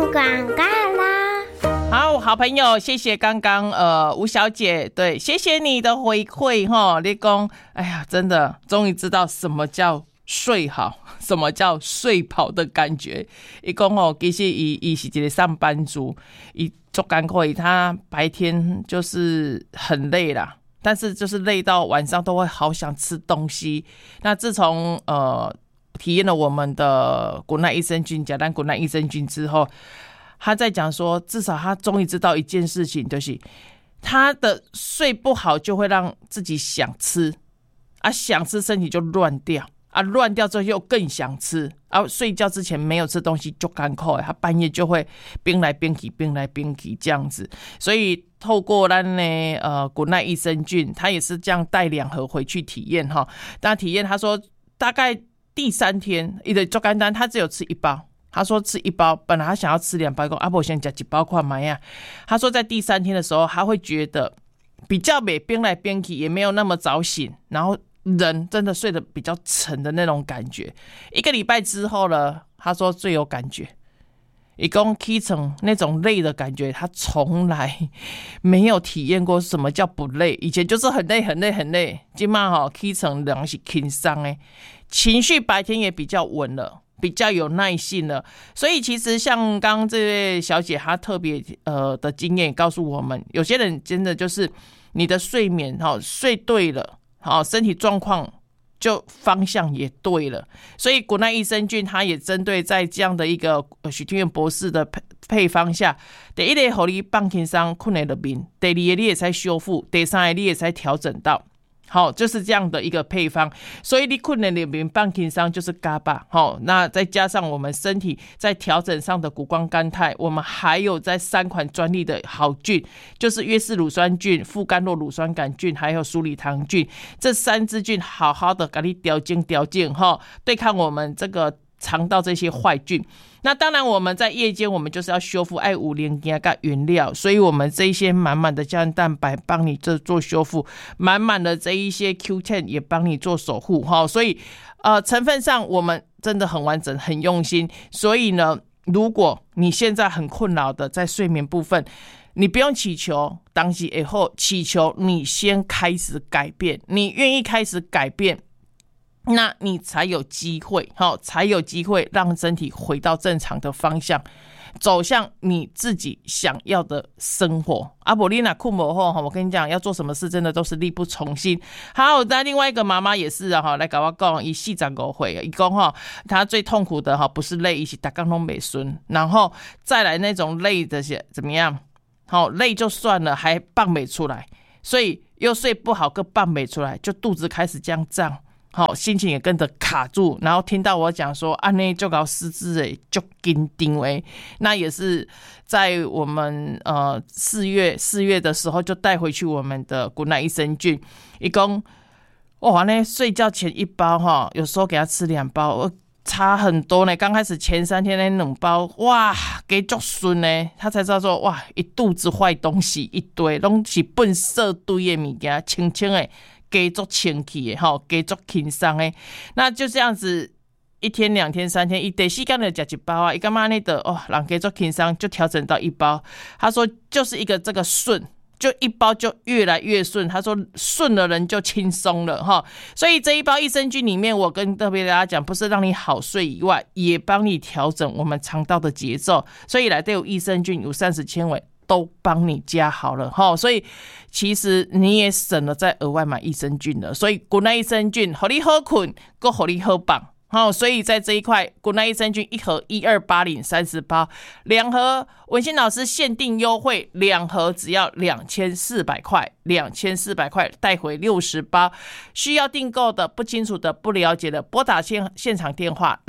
广告啦。 好朋友，谢谢刚刚吴小姐，对，谢谢你的回馈哈。你说，哎呀，真的，终于知道什么叫睡好，什么叫睡饱的感觉。他说其实他是一个上班族，他很辛苦，他白天就是很累啦，但是就是累到晚上都会好想吃东西。那自从体验了我们的滚奈益生菌、甲蛋滚奈益生菌之后，他在讲说，至少他终于知道一件事情，就是他的睡不好就会让自己想吃啊，想吃身体就乱掉啊，乱掉之后又更想吃啊，睡觉之前没有吃东西就干口，他半夜就会冰来冰去，冰来冰去这样子。所以透过咱的滚奈益生菌，他也是这样带2盒回去体验哈。但体验他说大概第3天，他的做简单，他只有吃1包。他说吃1包，本来他想要吃2包，阿婆先吃1包看买呀。他说在第3天的时候，他会觉得比较没边来边去，也没有那么早醒，然后人真的睡得比较沉的那种感觉。1个礼拜之后呢，他说最有感觉。他说起床那种累的感觉，他从来没有体验过什么叫不累。以前就是很累很累很累，现在起床人是轻松的，情绪白天也比较稳了，比较有耐性了。所以其实像刚刚这位小姐她特别的经验告诉我们，有些人真的就是你的睡眠睡对了，身体状况就方向也对了。所以滚奈益生菌它也针对在这样的一个许天元博士的配方下，第一个让你放轻松困在入眠，第二个你也在修复，第三个你也在调整到好，就是这样的一个配方。所以你困在里面放轻松就是嘎巴好，那再加上我们身体在调整上的谷胱甘肽，我们还有在3款专利的好菌，就是约氏乳酸菌、富甘酪乳酸杆菌还有鼠李糖菌，这3支菌好好的给你调整对抗我们这个肠道这些坏菌。那当然我们在夜间我们就是要修复爱五零跟原料，所以我们这一些满满的胶原蛋白帮你这做修复，满满的这一些 Q10 也帮你做守护。所以成分上我们真的很完整很用心。所以呢，如果你现在很困扰的在睡眠部分，你不用祈求当时以后，祈求你先开始改变，你愿意开始改变，那你才有机会让身体回到正常的方向，走向你自己想要的生活。阿伯丽娜困不好，我跟你讲，要做什么事真的都是力不从心。好，那另外一个妈妈也是来跟我讲，她45岁，她说她最痛苦的不是累，是每天都没睡，然后再来那种累的怎么样？好，累就算了，还放不出来，所以又睡不好，更放不出来，就肚子开始这样胀。好，心情也跟着卡住，然后听到我讲说啊，那就搞失智诶，就紧张诶，那也是在我们4月的时候就带回去我们的滚奈益生菌。他说哇，那睡觉前1包有时候给他吃2包，差很多呢。刚开始前3天那2包，哇，给足顺呢，他才知道说哇，一肚子坏东西一堆，拢是粪色堆的物件，清清的。给做清气的给做轻松的，那就这样子1天2天3天，第4天就吃1包啊，他干嘛那的人给做轻松就调整到1包。他说就是一个这个顺，就1包就越来越顺。他说顺了人就轻松了所以这1包益生菌里面，我跟特别大家讲，不是让你好睡以外，也帮你调整我们肠道的节奏。所以来都有益生菌，有膳食纤维。都帮你加好了所以其实你也省了再额外买益生菌了。所以滚奈益生菌让你好困，又让你好棒所以在这一块，滚奈益生菌1盒1280 30包，2盒文心老师限定优惠，2盒只要2400块，2400块带回60包。需要订购的、不清楚的、不了解的，拨打现场电话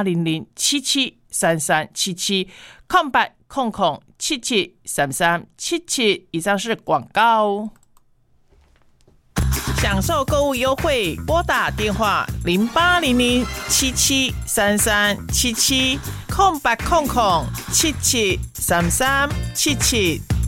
0800773377空白773377。以上是广告。享受购物优惠，拨打电话0800773377空白773377。